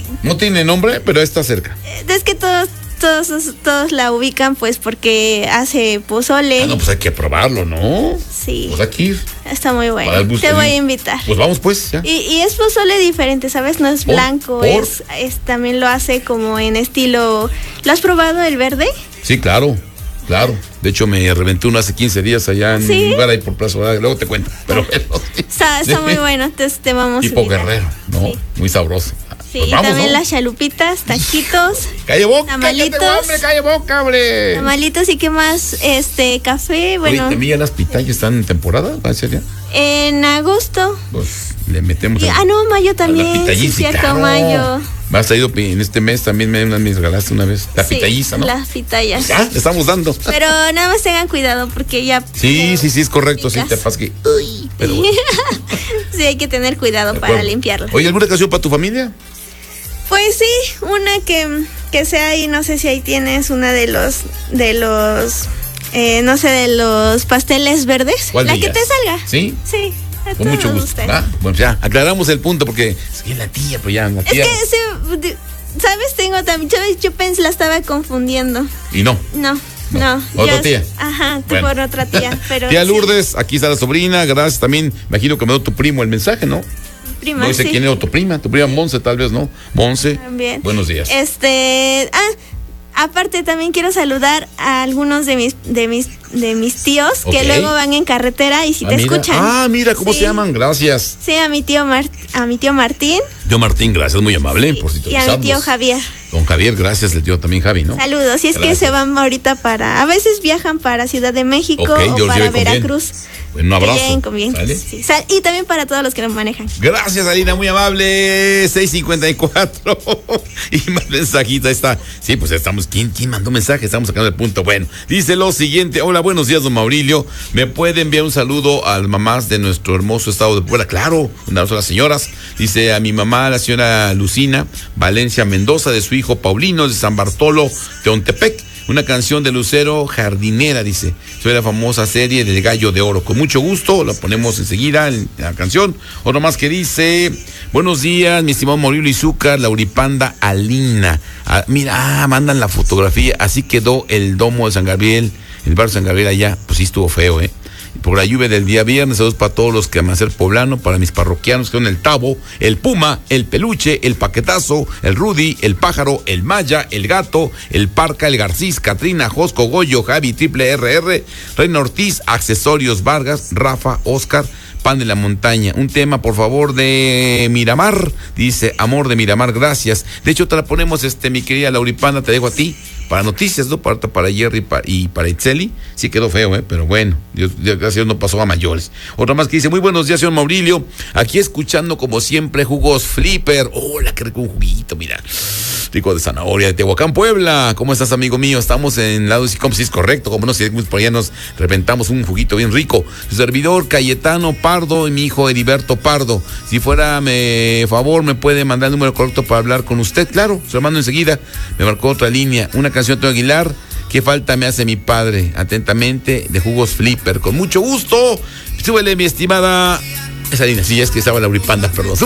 No tiene nombre, pero está cerca. Es que todos la ubican pues porque hace pozole. No, pues hay que probarlo, ¿no? Sí. Pues aquí. Está muy bueno. Te voy a invitar. Pues vamos pues, ya. Y es pozole diferente, ¿sabes? No es blanco, es también lo hace como en estilo. ¿Lo has probado el verde? Sí, claro. De hecho, me reventé uno hace 15 días allá en un lugar ahí por Plaza Dorada. Luego te cuento. Pero está muy bueno, entonces te vamos tipo a invitar. Guerrero, ¿no? Sí. Muy sabroso. Sí, pues vamos, también, ¿no? Las chalupitas, taquitos. ¡Calle boca! Tamalitos. ¡Calle boca, hombre! Tamalitos y qué más, café, bueno. Oye, ¿también ya las pitayas están en temporada? ¿Va a ser ya? En agosto. Pues le metemos. No, mayo también. Sí, cierto, claro. Mayo. Me has traído en este mes también, me regalaste una vez. La pitalliza, ¿no? Las pitayas. Ya, le estamos dando. Pero nada más tengan cuidado porque ya. Sí, es correcto. Picas. Sí, te pasa que. Uy, pero bueno. Sí, hay que tener cuidado para limpiarla. Oye, ¿alguna canción para tu familia? Pues sí, una que sea ahí, no sé si ahí tienes una de los no sé, de los pasteles verdes. ¿Cuál la de que ellas? te salga. ¿Sí? Sí. Con mucho gusto. Bueno, ya, aclaramos el punto porque es la tía, pues ya, la tía. Es que, ¿sabes? Tengo también, yo pensé, la estaba confundiendo. ¿Y no? No. ¿Otra tía? Ajá, por otra tía. Pero tía Lourdes, aquí está la sobrina, gracias también. Imagino que me dio tu primo el mensaje, ¿no? Prima, no sé quién era tu prima Monse, tal vez, ¿no? Monse. También. Buenos días. Aparte también quiero saludar a algunos de mis tíos que luego van en carretera y si te escuchan. Mira, ¿cómo se llaman? Gracias. Sí, a mi tío Martín. Tío Martín, gracias, muy amable. Por si te y a mi tío Javier. Don Javier, gracias, el tío también Javi, ¿no? Saludos, y es que se van ahorita a veces viajan para Ciudad de México o para Veracruz. Bueno, un abrazo. Bien. Sí. Y también para todos los que nos manejan. Gracias, Alina, muy amable. 6:54. Y más mensajita está. Sí, pues estamos. ¿Quién mandó mensaje? Estamos sacando el punto. Bueno, dice lo siguiente. Hola, buenos días, don Maurilio. ¿Me puede enviar un saludo a las mamás de nuestro hermoso estado de Puebla? Claro, un abrazo a las señoras. Dice a mi mamá, la señora Lucina Valencia Mendoza, de su hijo Paulino, de San Bartolo, Teontepec. Una canción de Lucero Jardinera, dice. Soy la famosa serie del Gallo de Oro. Con mucho gusto, la ponemos enseguida en la canción. Otro más que dice: buenos días, mi estimado Maurilio Izúcar, Lauripanda Alina. Mira, mandan la fotografía. Así quedó el domo de San Gabriel, el barrio de San Gabriel allá. Pues sí estuvo feo, por la lluvia del día viernes. Saludos para todos los que aman ser poblano, para mis parroquianos que son el Tabo, el Puma, el Peluche, el Paquetazo, el Rudy, el Pájaro, el Maya, el Gato, el Parca, el Garcís, Catrina, Josco, Goyo, Javi, Triple RR, Reina Ortiz, Accesorios Vargas, Rafa, Oscar, Pan de la Montaña. Un tema, por favor, de Miramar. Dice, Amor de Miramar, gracias. De hecho, te la ponemos, mi querida Lauripanda, te dejo a ti. Para noticias, ¿no? Para Jerry y para Itzeli. Sí quedó feo, pero bueno, gracias a Dios no pasó a mayores. Otra más que dice: muy buenos días, señor Maurilio. Aquí escuchando como siempre jugos Flipper. Hola, qué rico un juguito, mira. Rico de zanahoria, de Tehuacán, Puebla. ¿Cómo estás, amigo mío? Estamos en lado y como si es correcto, como no, si por allá nos reventamos un juguito bien rico. Su servidor Cayetano Pardo y mi hijo Heriberto Pardo. Si fuera favor, me puede mandar el número correcto para hablar con usted. Claro, se lo mando enseguida. Me marcó otra línea. Una canción de Aguilar, ¿qué falta me hace mi padre? Atentamente, de jugos Flipper. Con mucho gusto. Súbele, mi estimada. Esa línea, sí, es que estaba Lauripanda, perdón.